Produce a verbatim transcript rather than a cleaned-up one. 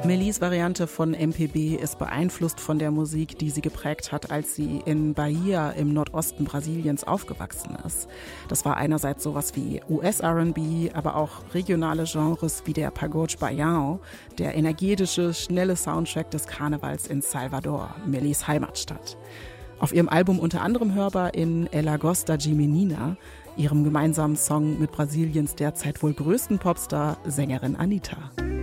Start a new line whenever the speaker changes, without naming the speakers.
Melis Variante von M P B ist beeinflusst von der Musik, die sie geprägt hat, als sie in Bahia im Nordosten Brasiliens aufgewachsen ist. Das war einerseits sowas wie U S-R and B, aber auch regionale Genres wie der Pagode Baião, der energetische, schnelle Soundtrack des Karnevals in Salvador, Melis Heimatstadt. Auf ihrem Album unter anderem hörbar in Ela Gosta de Menina, ihrem gemeinsamen Song mit Brasiliens derzeit wohl größten Popstar, Sängerin Anitta.